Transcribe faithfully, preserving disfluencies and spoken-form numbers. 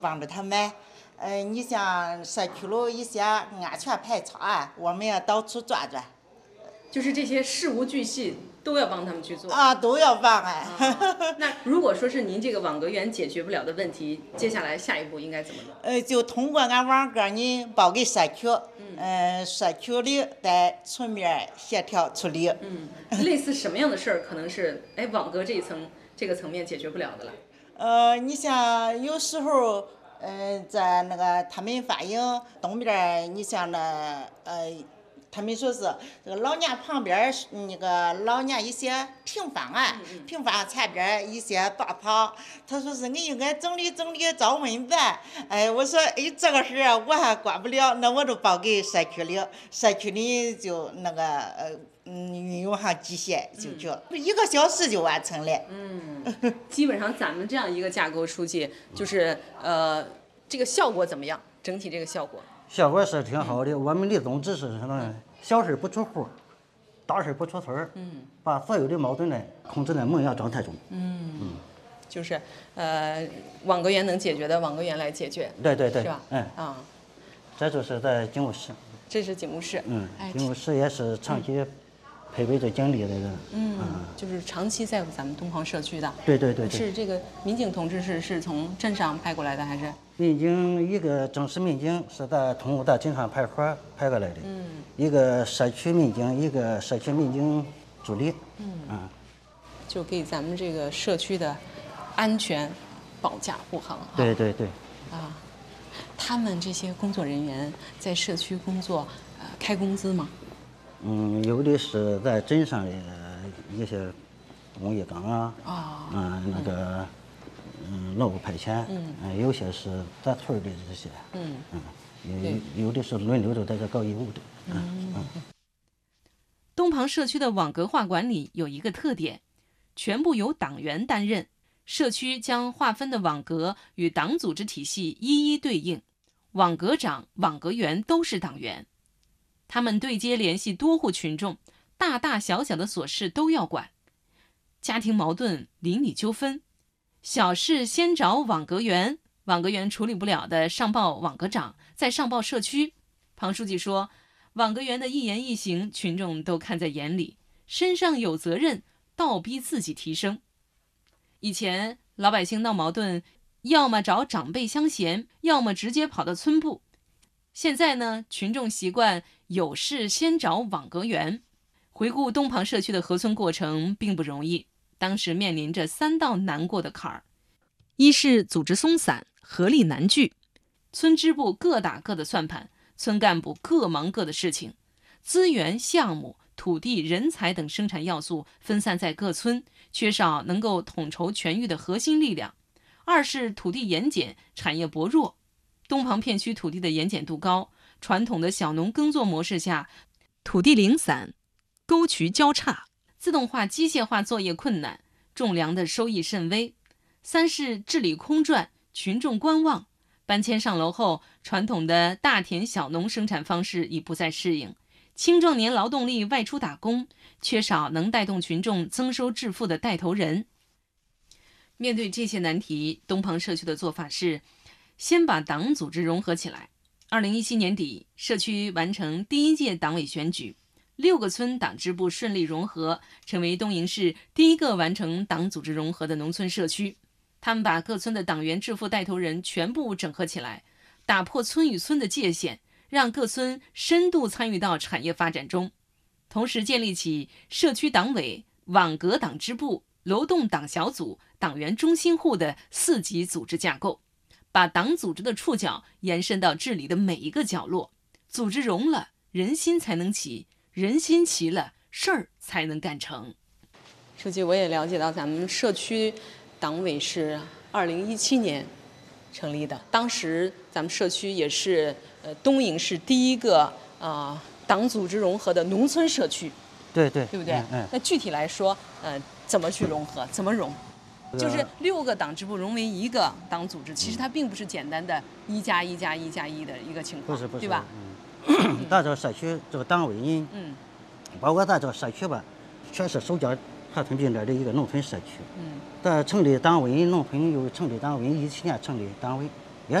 帮着他们。嗯、呃，你像社区里一些安全排查啊，我们要到处转转。 就是这些事无巨细都要帮他们去做啊，都要帮哎。 啊、那如果说是您这个网格员解决不了的问题，接下来下一步应该怎么做？ 呃，就通过俺网格呢报给社区，嗯、呃，社区里在村面协调处理。 嗯，类似什么样的事儿可能是哎网格这一层这个层面解决不了的了？ 呃，你像有时候，嗯、呃，在那个他们反映东边，你像那呃。他们说是这个老年旁边那个老年一些平房啊，嗯嗯平房前边一些大堂，他说是你应该整理整理找问办。哎，我说哎这个事我还管不了，那我就报给社区里，社区里就那个呃嗯运用上机械就就、嗯、一个小时就完成了。 嗯，基本上咱们这样一个架构出去，就是呃这个效果怎么样？整体这个效果？ 效果是挺好的。我们的宗旨是什么？小事不出户，大事不出村儿。嗯，把所有的矛盾呢控制在萌芽状态中。 嗯嗯，就是呃，网格员能解决的，网格员来解决。 对对对， 是吧？ 嗯啊， 这就是在警务室。 这是警务室。 嗯，警务室也是长期配备着警力的人。 嗯，就是长期在咱们东庞社区的。 对对对对。 是这个民警同志是是从镇上派过来的还是？ 民警一个正式民警是在通武大警察派出所派过来的。 嗯。 一个社区民警，一个社区民警助理。嗯。啊。 就给咱们这个社区的安全保驾护航。 对对对。 啊，他们这些工作人员在社区工作，呃，开工资吗？ 嗯，有的是在镇上的一些工业岗啊，啊、哦，嗯，那个，嗯，劳务派遣，嗯，嗯，有些是咱村里的这些，嗯嗯，有有的是轮流的在这搞业务的，嗯嗯。 东庞社区的网格化管理有一个特点，全部由党员担任，社区将划分的网格与党组织体系一一对应，网格长、网格员都是党员。他们对接联系多户群众，大大小小的琐事都要管。家庭矛盾、邻里纠纷，小事先找网格员，网格员处理不了的上报网格长，再上报社区。庞书记说，网格员的一言一行，群众都看在眼里，身上有责任，倒逼自己提升。以前老百姓闹矛盾，要么找长辈相嫌，要么直接跑到村部。现在呢，群众习惯有事先找网格员。回顾东庞社区的合村过程并不容易，当时面临着三道难过的坎儿：一是组织松散，合力难聚，村支部各打各的算盘，村干部各忙各的事情，资源、项目、土地、人才等生产要素分散在各村，缺少能够统筹全域的核心力量；二是土地盐碱，产业薄弱。东庞片区土地的盐碱度高，传统的小农耕作模式下，土地零散，沟渠交叉，自动化、机械化作业困难，种粮的收益甚微。三是治理空转，群众观望。搬迁上楼后，传统的大田小农生产方式已不再适应，青壮年劳动力外出打工，缺少能带动群众增收致富的带头人。面对这些难题，东庞社区的做法是先把党组织融合起来。二零一七年底，社区完成第一届党委选举，六个村党支部顺利融合，成为东营市第一个完成党组织融合的农村社区。他们把各村的党员、致富带头人全部整合起来，打破村与村的界限，让各村深度参与到产业发展中。同时建立起社区党委、网格党支部、流动党小组、党员中心户的四级组织架构，把党组织的触角延伸到治理的每一个角落。组织融了，人心才能齐，人心齐了，事儿才能干成。 书记，我也了解到咱们社区党委是二零一七年成立的，当时咱们社区也是呃东营市第一个啊、呃、党组织融合的农村社区。 对对， 对不对？ 嗯嗯。 那具体来说，呃，怎么去融合？怎么融？就是六个党支部融为一个党组织，其实它并不是简单的一加一加一加一的一个情况， 不是不是， 对吧？ 嗯，咱这个社区这个党委呢， 嗯， 包括咱这个社区吧，全是首家河村并列的一个农村社区。 嗯， 咱成立党委，农村又成立党委，一七年成立党委。